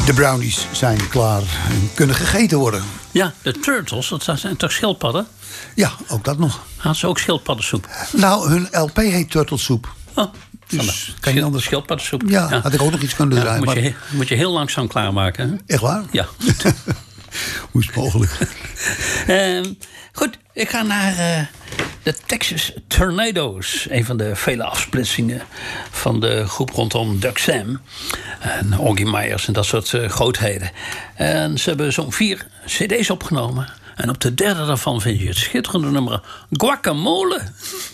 De brownies zijn klaar en kunnen gegeten worden. Ja, de turtles, dat zijn toch schildpadden? Ja, ook dat nog. Hadden ze ook schildpaddensoep? Nou, hun LP heet Turtlesoep. Oh, Dus kan je anders... schildpaddensoep. Ja, had ik ook nog iets kunnen draaien. Moet je heel langzaam klaarmaken. Hè? Echt waar? Ja. Hoe is het mogelijk? Goed, ik ga naar de Texas Tornadoes. Een van de vele afsplitsingen van de groep rondom Doug Sam. En Augie Myers en dat soort grootheden. En ze hebben zo'n 4 cd's opgenomen. En op de derde daarvan vind je het schitterende nummer Guacamole.